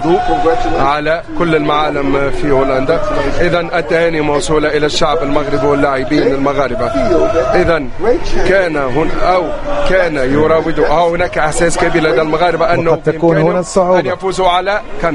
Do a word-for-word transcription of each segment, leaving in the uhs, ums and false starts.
على كل المعالم في هولندا. إذا التهاني موصولة إلى الشعب المغربي واللاعبين المغاربة. إذا كان هن أو كان يراود أو هناك إحساس كبير لدى المغاربة أنه تكون هنا الصعوبة أن يفوزوا على كان.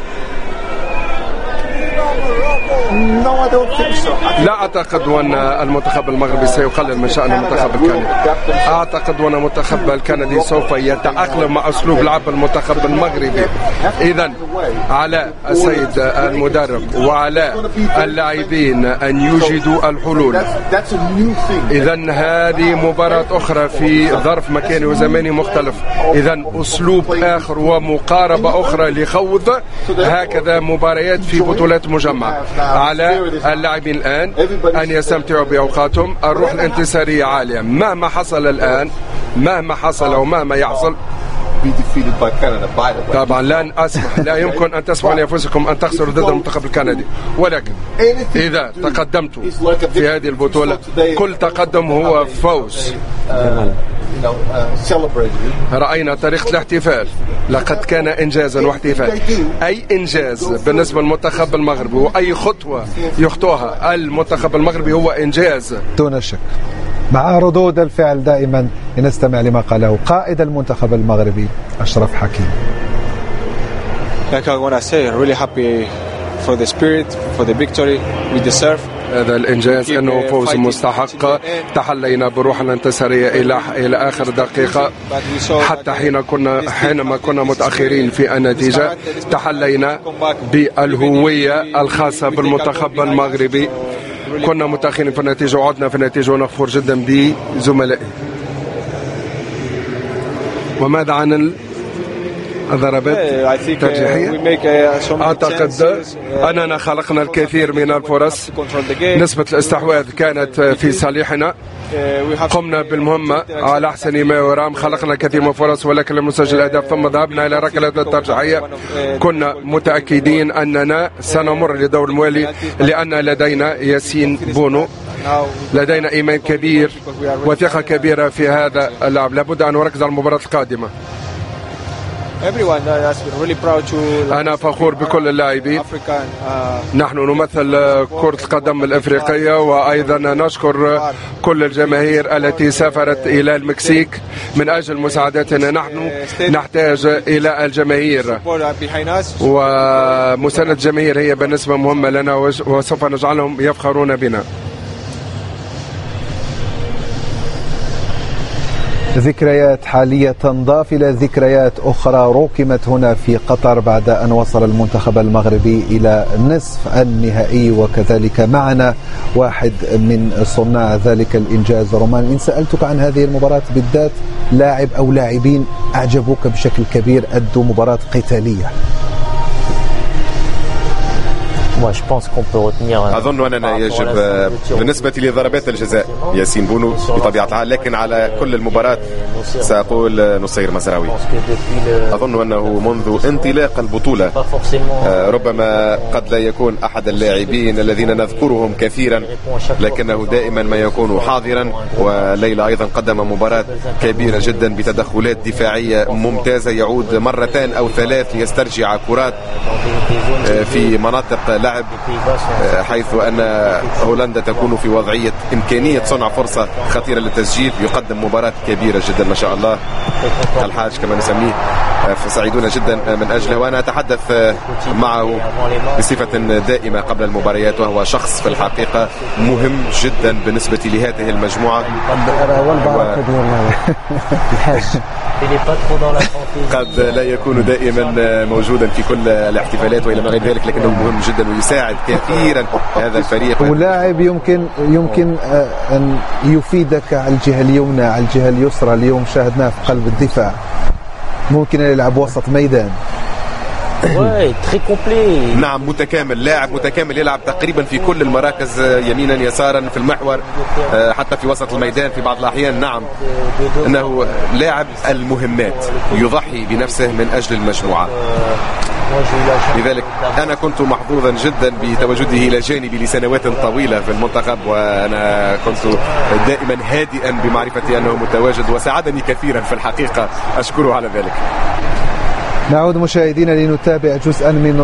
لا أعتقد أن المنتخب المغربي سيقلل من شأن المنتخب الكندي. أعتقد أن المنتخب الكندي سوف يتأقلم مع أسلوب لعب المنتخب المغربي. إذن على السيد المدرب وعلى اللاعبين أن يوجدوا الحلول. إذن هذه مباراة أخرى في ظرف مكاني وزماني مختلف. إذن أسلوب آخر ومقاربة أخرى لخوض هكذا مباريات في بطولات مجمعة. على اللاعبين الآن أن يستمتعوا بأوقاتهم. الروح الانتصارية عالية مهما حصل الآن، مهما حصل ومهما يحصل. طبعا لن أسمح، لا يمكن أن تسمحوا لأنفسكم أن تخسروا ضد المنتخب الكندي، ولكن إذا تقدمتوا في هذه البطولة كل تقدم هو فوز. رأينا طريقة الاحتفال، لقد كان إنجازا واحتفال. أي إنجاز بالنسبة للمنتخب المغربي وأي خطوة يخطوها المنتخب المغربي هو إنجاز دون شك. مع ردود الفعل دائما نستمع لما قاله قائد المنتخب المغربي أشرف حكيم. هذا الإنجاز أنه فوز مستحق. تحلينا بروح الانتصارية إلى إلى آخر دقيقة، حتى حين كنا حينما كنا متأخرين في النتيجة تحلينا بالهوية الخاصة بالمنتخب المغربي. كنا متأخرين في النتيجة وعدنا في النتيجة ونفخر جدا بزملائي. وماذا عن الضربات الترجيحية؟ أعتقد أننا خلقنا الكثير من الفرص. نسبة الاستحواذ كانت في صالحنا. قمنا بالمهمة على أحسن ما يرام. خلقنا الكثير من الفرص ولكن لم نسجل أهداف. ثم ذهبنا إلى ركلات الترجيحية. كنا متأكدين أننا سنمر لدور الموالي لأن لدينا ياسين بونو. لدينا إيمان كبير وثقة كبيرة في هذا اللاعب. لابد أن نركز على المباراة القادمة. أنا فخور بكل اللاعبين. نحن نمثل كرة القدم الأفريقية، وأيضا نشكر كل الجماهير التي سافرت إلى المكسيك من أجل مساعدتنا. نحن نحتاج إلى الجماهير، ومساندة الجماهير هي بالنسبة مهمة لنا وسوف نجعلهم يفخرون بنا. ذكريات حالية تنضاف إلى ذكريات أخرى ركمت هنا في قطر بعد أن وصل المنتخب المغربي إلى نصف النهائي، وكذلك معنا واحد من صناع ذلك الإنجاز. رومان، إن سألتك عن هذه المباراة بالذات، لاعب أو لاعبين أعجبوك بشكل كبير أدوا مباراة قتالية؟ أظن أننا يجب بالنسبة لضربات الجزاء ياسين بونو بطبيعة الحال، لكن على كل المباراة سأقول نصير مزراوي. أظن أنه منذ انطلاق البطولة ربما قد لا يكون أحد اللاعبين الذين نذكرهم كثيرا، لكنه دائما ما يكون حاضرا. وليلى أيضا قدم مباراة كبيرة جدا بتدخلات دفاعية ممتازة. يعود مرتين أو ثلاث ليسترجع كرات في مناطق لعب، حيث أن هولندا تكون في وضعية إمكانية صنع فرصة خطيرة للتسجيل. يقدم مباراة كبيرة جدا ما شاء الله. الحاج كما نسميه، فسعيدون جدا من أجله. وأنا أتحدث معه بصفة دائمة قبل المباريات، وهو شخص في الحقيقة مهم جدا بالنسبة لهذه المجموعة. قد لا يكون دائما موجودا في كل الاحتفالات وإلى ما غير ذلك، لكنه مهم جدا ويساعد كثيرا هذا الفريق. ولاعب يمكن يمكن أن يفيدك على الجهة اليمنى على الجهة اليسرى. اليوم شاهدناه في قلب الدفاع، ممكن يلعب وسط ميدان. نعم، متكامل، لاعب متكامل، يلعب تقريبا في كل المراكز، يمينا يسارا في المحور، حتى في وسط الميدان في بعض الأحيان. نعم، إنه لاعب المهمات، يضحي بنفسه من أجل المجموعة. لذلك أنا كنت محظوظا جدا بتواجده إلى جانبي لسنوات طويلة في المنتخب، وأنا كنت دائما هادئا بمعرفتي أنه متواجد، وساعدني كثيرا في الحقيقة. أشكره على ذلك. نعود مشاهدينا لنتابع جزءا من